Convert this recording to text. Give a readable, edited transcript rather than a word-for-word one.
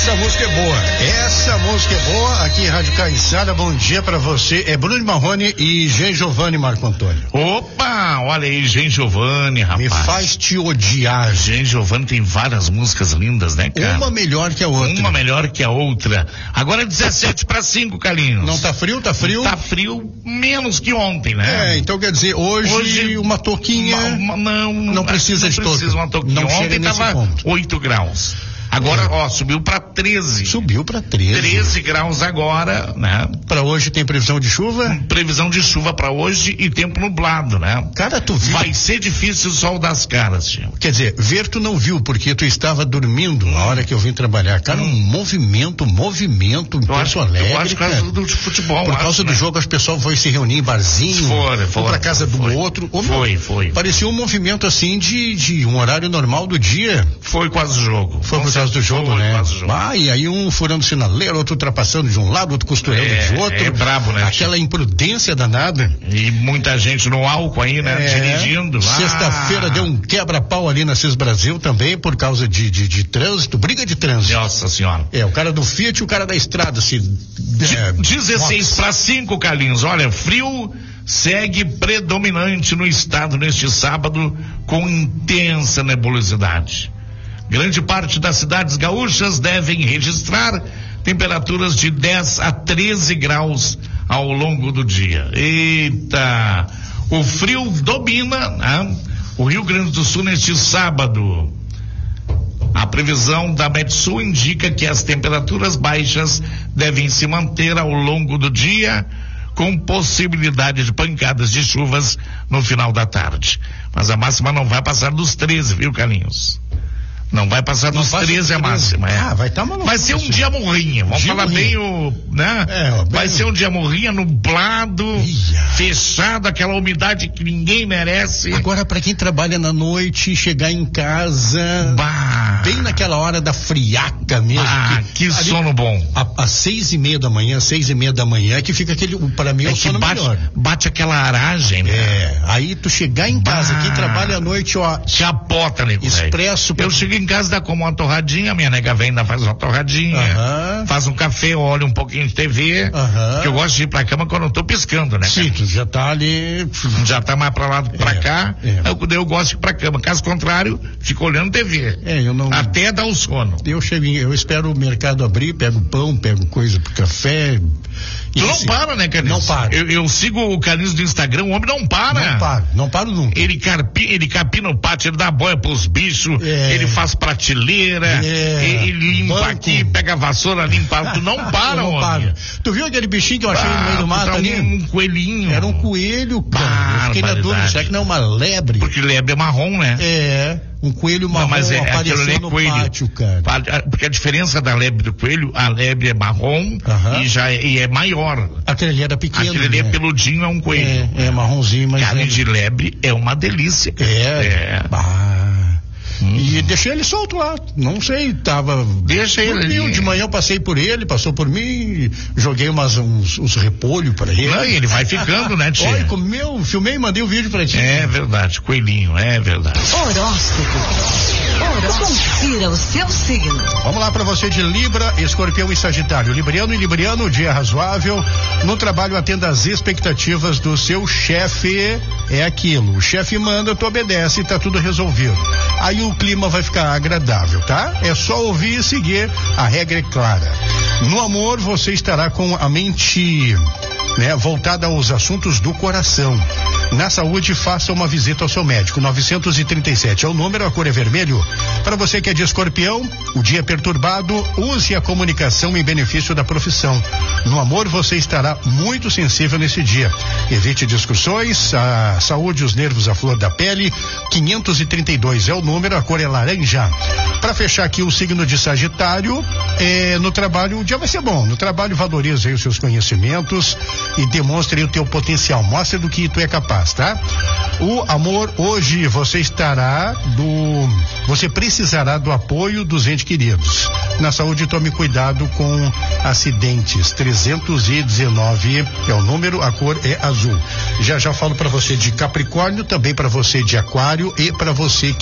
Essa música é boa. Essa música é boa. Aqui em Rádio Caiçara, bom dia pra você. É Bruno Marrone e Gen Giovanni, Marco Antônio. Opa, olha aí, Gen Giovanni, rapaz. Me faz te odiar. Gen Giovanni tem várias músicas lindas, né, cara? Uma melhor que a outra. Uma melhor que a outra. Agora é 17:05, Carlinhos. Não tá frio? Tá frio? Tá frio menos que ontem, né? Então quer dizer, hoje uma touquinha. Não precisa de touca. Não precisa uma touquinha. Ontem tava 8 graus. Agora, subiu pra 13. Subiu pra 13. 13 graus agora, né? Pra hoje tem previsão de chuva? Previsão de chuva pra hoje e tempo nublado, né? Cara, tu viu? Vai ser difícil o sol das caras, tio. Quer dizer, ver tu não viu, porque tu estava dormindo na hora que eu vim trabalhar. Cara, um movimento em Porto Alegre. Eu acho que por causa do futebol. Por causa do jogo, as pessoas foram se reunir em barzinho. Foram pra casa do outro. Foi. Parecia um movimento assim de um horário normal do dia. Foi quase o jogo. Foi por causa do jogo, né? E aí um furando sinaleiro, outro ultrapassando de um lado, outro costurando de outro. É brabo, né? Aquela imprudência danada. E muita gente no álcool aí, né? Dirigindo. Sexta-feira deu um quebra-pau ali na CIS Brasil também por causa de trânsito, briga de trânsito. Nossa senhora. O cara do Fiat e o cara da estrada, assim. 16:05, Carlinhos. Olha, frio segue predominante no estado neste sábado com intensa nebulosidade. Grande parte das cidades gaúchas devem registrar temperaturas de 10 a 13 graus ao longo do dia. Eita! O frio domina, né? O Rio Grande do Sul neste sábado. A previsão da Metsul indica que as temperaturas baixas devem se manter ao longo do dia, com possibilidade de pancadas de chuvas no final da tarde. Mas a máxima não vai passar dos 13, viu, Carlinhos? Não vai passar dos 13 a máxima, vai estar maluco. Vai ser um dia morrinha, vamos falar bem né? Vai ser um dia morrinha, nublado, fechado, aquela umidade que ninguém merece. Agora, pra quem trabalha na noite, chegar em casa, bem naquela hora da friaca mesmo. Que sono bom. Às 6:30 da manhã, que fica aquele, pra mim, é o sono melhor. Bate aquela aragem, né? Aí tu chegar em casa, quem trabalha à noite, chapota, nego. Expresso. Eu chego em casa, dá como uma torradinha, minha nega vem, ainda faz uma torradinha, faz um café, olha um pouquinho de TV, que eu gosto de ir pra cama quando eu tô piscando, né? Sim, tu já tá ali. Já tá mais pra lá do que pra cá, eu gosto de ir pra cama, caso contrário, fico olhando TV. Até dar o sono. Eu espero o mercado abrir, pego pão, pego coisa pro café. Tu não para, né, Carlinhos? Não para. Eu sigo o Carlinhos do Instagram, o homem não para. Não paro nunca. Ele capina o pátio, ele dá boia pros bichos, ele faz prateleira, ele limpa aqui, pega a vassoura, limpa, tu não para, homem. Tu viu aquele bichinho que eu achei no meio do mato ali? Um coelhinho. Era um coelho, cara. Eu fiquei na dúvida, será que não é uma lebre? Porque lebre é marrom, né? Um coelho marrom apareceu no pátio, cara. Porque a diferença da lebre do coelho, a lebre é marrom e é maior. Aquele ali era pequeno. Aquele ali é peludinho, é um coelho. É marronzinho, mas. Carne de lebre é uma delícia. E deixei ele solto lá, não sei, deixa ele ali. De manhã eu passei por ele, passou por mim, joguei uns repolhos pra ele. Não, e ele vai ficando, né, tia? Olha, comeu, filmei e mandei o vídeo pra ti. É verdade, coelhinho, é verdade. Horóscopo. Confira o seu signo. Vamos lá pra você de Libra, Escorpião e Sagitário. Libriano, dia razoável. No trabalho, atenda às expectativas do seu chefe. É aquilo, o chefe manda, tu obedece e tá tudo resolvido. Aí o clima vai ficar agradável, tá? É só ouvir e seguir, a regra é clara. No amor, você estará com a mente, voltada aos assuntos do coração. Na saúde, faça uma visita ao seu médico. 937 é o número, a cor é vermelho. Para você que é de Escorpião, o dia perturbado, use a comunicação em benefício da profissão. No amor, você estará muito sensível nesse dia. Evite discussões, a saúde, os nervos à flor da pele. 532 é o número, a cor é laranja. Para fechar aqui o signo de Sagitário, no trabalho o dia vai ser bom. No trabalho, valorize aí os seus conhecimentos e demonstre aí o teu potencial. Mostre do que tu é capaz, tá? O amor, hoje você precisará do apoio dos entes queridos. Na saúde, tome cuidado com acidentes. 319 é o número, a cor é azul. Já falo para você de Capricórnio, também para você de Aquário e para você